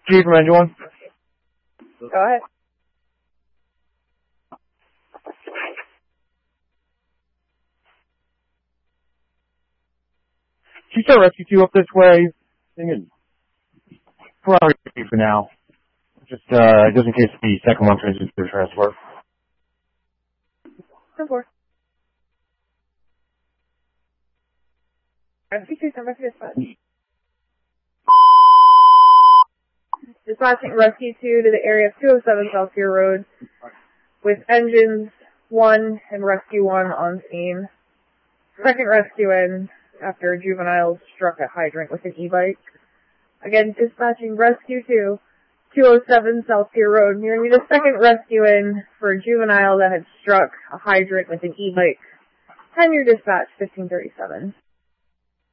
Chief from Engine 1. Go ahead. Can you start Rescue 2 up this way? Probably for now. Just in case the second one turns into a transfer. 10-4. Rescue 2, send back to dispatch. Dispatching Rescue 2 to the area of 207 South Pier Road with Engines 1 and Rescue 1 on scene. Second rescue in after a juvenile struck a hydrant with an e-bike. Again, dispatching Rescue 2, 207 South Pier Road. You're going to need a second rescue in for a juvenile that had struck a hydrant with an e-bike. Time your dispatch, 1537.